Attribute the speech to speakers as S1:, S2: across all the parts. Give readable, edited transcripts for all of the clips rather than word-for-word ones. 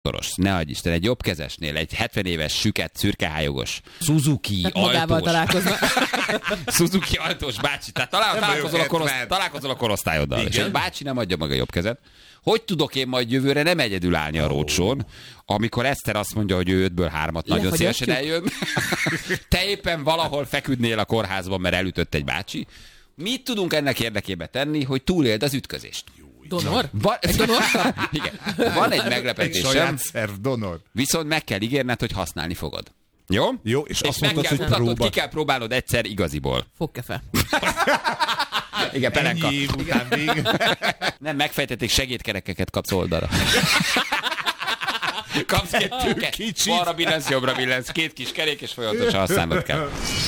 S1: Ne adj Isten, egy jobbkezesnél, egy 70 éves, süket, szürkehályogos Suzuki
S2: találkozna.
S1: Suzuki altós bácsi. Tehát találkozol a korosztályoddal. Igen. És egy bácsi nem adja meg a jobb kezet. Hogy tudok én majd jövőre nem egyedül állni a rócsón, amikor Eszter azt mondja, hogy ő 5-ből 3-at nagyon szívesen eljön. Te éppen valahol feküdnél a kórházban, mert elütött egy bácsi. Mit tudunk ennek érdekében tenni, hogy túléld az ütközést?
S2: Donor?
S1: Igen. Van egy meglepetésem.
S3: Egy saját szerv donor.
S1: Viszont meg kell ígérned, hogy használni fogod. Jó?
S3: Jó, és azt mondtad, hogy
S1: próbál. Ki kell próbálnod egyszer igaziból.
S2: Fogkefe.
S1: Igen, pelenka.
S3: Ennyi év után még.
S1: Nem, megfejtették, segédkerekeket kapsz oldalra. Kapsz két tőket. Balra billensz, jobbra billensz, két kis kerék, és folyamatosan használnod kell.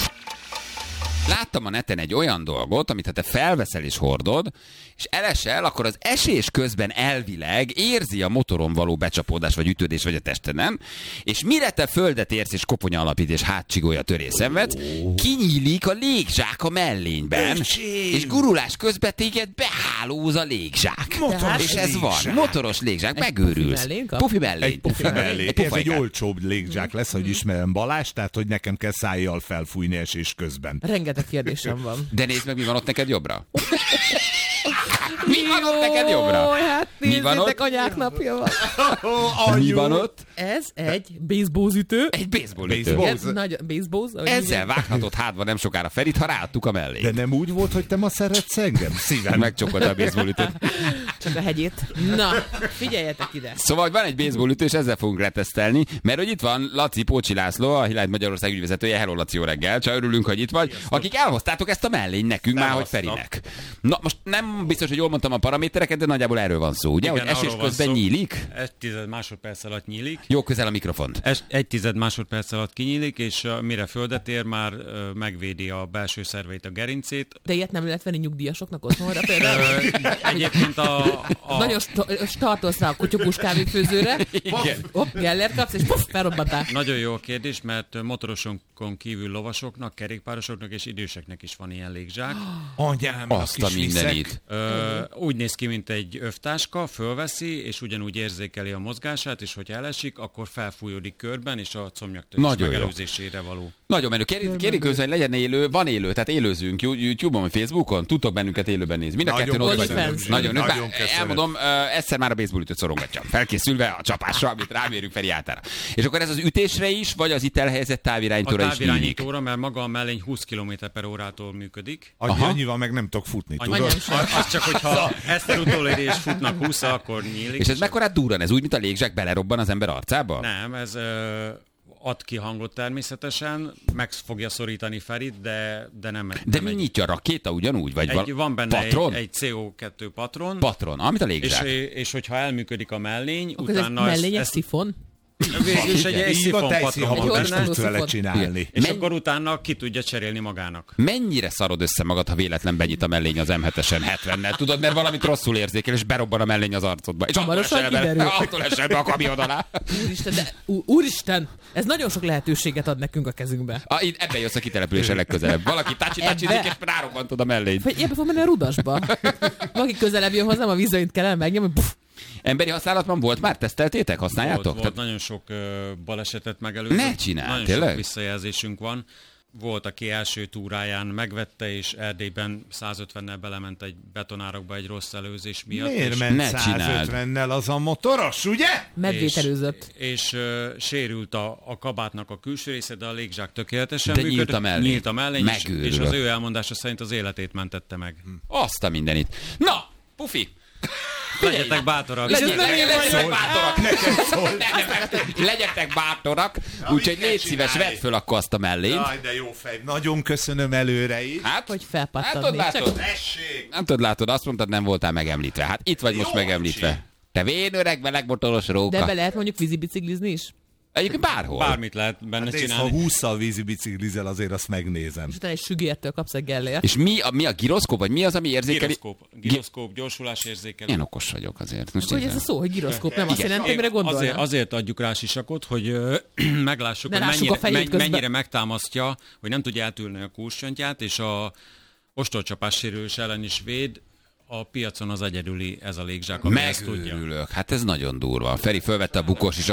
S1: Láttam a neten egy olyan dolgot, amit ha te felveszel és hordod, és elesel, akkor az esés közben elvileg érzi a motoron való becsapódás, vagy ütődés, vagy a testeden, és mire te földet érsz, és koponya alapít, és hátcsigolya törés szenvedsz, kinyílik a légzsák a mellényben, és gurulás közben téged behálóz a légzsák. És ez van. Motoros légzsák, megőrülsz. Pufi mellény.
S3: Egy pufi mellény. Ez egy olcsóbb légzsák lesz, hogy ismerem Balázs, tehát hogy nekem kell szájjal felfújni esés közben.
S2: Rengeteg kérdésem van.
S1: De nézd meg, mi van ott neked jobbra. Mi van ott neked jobbra?
S2: Hát nézzétek, anyák napja van.
S1: Mi van ott?
S2: Ez egy baseballütő.
S1: Egy baseballütő.
S2: Baseball.
S1: Ezzel vághatod hátba nem sokára Ferit, ha ráadtuk a mellé.
S3: De nem úgy volt, hogy te ma szeretsz engem? Szívem.
S1: Megcsokod a baseballütőt.
S2: Csak a hegyét. Na, figyeljetek ide.
S1: Szóval van egy baseballütő, és ezzel fogunk letesztelni, mert hogy itt van Laci Pócsi László, a Highlight Magyarország ügyvezetője. Hello, Laci, jó reggel. Csak örülünk, hogy itt vagy. Akik elhoztátok ezt a mellény nekünk, már hogy Ferinek. Na, most nem biztos, hogy jól mondtam a paramétereket, de nagyjából erről van szó, ugye?
S4: Igen,
S1: hogy esés közben nyílik?
S4: 1/10 másodperc alatt nyílik.
S1: Jó közel a mikrofont.
S4: 1/10 másodperc alatt kinyílik, és mire földet ér, már megvédi a belső szerveit, a gerincét.
S2: De ilyet nem lehet venni nyugdíjasoknak otthonra például?
S4: Egyébként
S2: Nagyon startolsz rá a kutyapuskávé főzőre. Hopp, Geller kapsz, és puff, felrobbantál.
S4: Nagyon jó a kérdés, mert motorosokon kívül lovasoknak, kerékpárosoknak és időseknek is van ilyen légzsák.
S3: Anyám,
S1: azt a mindenit.
S4: Úgy néz ki, mint egy övtáska, fölveszi, és ugyanúgy érzékeli a mozgását, és hogyha elesik, akkor felfújódik körben, és a combjaktörés megelőzésére való.
S1: Nagyon menő. Kérjük hogy legyen élő, van élő, tehát élőzünk YouTube-on, vagy Facebookon, tudtok bennünket élőben nézni. Mind a kettőn ott vagyunk. Nagyon elmondom, egyszer már a baseballütőt szorongatja. Felkészülve a csapásra, amit rámérünk Feri áltára. És akkor ez az ütésre is, vagy az itt elhelyezett távirányítóra is nyílik?
S4: A távirányítóra, mert maga a mellény 20 km/h-tól működik.
S3: Annyival meg nem tudok futni, tudod?
S4: Az csak, hogyha ezt utolérés futnak 20, akkor nyílik.
S1: És ez mekkorát durran? Ez úgy, mint a légzsák belerobban az ember arcába?
S4: Nem, ez ad ki hangot természetesen, meg fogja szorítani Ferit, de nem.
S1: De mi nyitja a rakéta ugyanúgy? Vagy
S4: van benne
S1: patron?
S4: egy CO2 patron.
S1: Patron, amit a légzsák.
S4: És hogyha elműködik a mellény,
S2: akkor
S4: utána
S2: ez mellény egy szifon?
S4: Végülis egy
S3: szifon tudsz vele csinálni.
S4: És akkor utána ki tudja cserélni magának.
S1: Mennyire szarod össze magad, ha véletlen benyit a mellény az M7-esen 70-nel? Tudod, mert valamit rosszul érzékel, és berobban a mellény az arcodba. És attól esel be a kamion alá.
S2: Úristen, ez nagyon sok lehetőséget ad nekünk a kezünkbe.
S1: Ebben jössz a kitelepülésen legközelebb. Valaki tácsi-tácsizik, és rárobbantod a mellényt.
S2: Ebbe fog menni a rudasba. Valaki közelebb jön hozzám, a vízöint kell megnyomni.
S1: Emberi használatban volt már? Teszteltétek? Használjátok?
S4: Volt nagyon sok balesetet megelőzött.
S1: Ne csinálj,
S4: nagyon
S1: tényleg?
S4: Sok visszajelzésünk van. Volt, aki első túráján megvette, és Erdélyben 150-nel belement egy betonárokba egy rossz előzés miatt.
S3: Miért ment 150-nel az a motoros, ugye?
S2: Medvételőzött.
S4: És sérült a kabátnak a külső része, de a légzsák tökéletesen
S1: működött. Nyílt
S4: a mellény, és az ő elmondása szerint az életét mentette meg.
S1: Azt a mindenit. Na, Pufi!
S4: Legyetek bátorak.
S1: Legyetek bátorak. Úgyhogy légy szíves, vedd föl akkor azt a mellényt.
S3: Jaj, de jó fej. Nagyon köszönöm előre is.
S1: Hát,
S2: hogy felpattadni.
S1: Nem tudod, látod, azt mondtad, nem voltál megemlítve. Hát itt vagy most megemlítve. Te vén öreg, melegmotoros róka.
S2: De be lehet mondjuk vízibiciklizni is?
S1: Egyébként bárhol.
S4: Bármit lehet benne csinálni.
S3: Ha 20-szal vízibiciklizel, azért azt megnézem.
S2: És utána egy sügértől kapsz egy Gellért.
S1: És mi a giroszkóp, vagy mi az, ami érzékeli?
S4: Giroszkóp, gyorsulás érzékelő.
S1: Én okos vagyok azért. Most
S2: hogy ez a szó, hogy giroszkóp, nem azt jelenti, mire gondolnám.
S4: Azért adjuk rá sisakot, hogy meglássuk, hogy mennyire megtámasztja, hogy nem tudja eltűrni a kulcsontját, és a ostorcsapás sérülés ellen is véd. A piacon az egyedüli ez a légzsák, ami ezt tudja.
S1: Megőrülök. Hát ez nagyon durva. Feri fölvette a bukós is.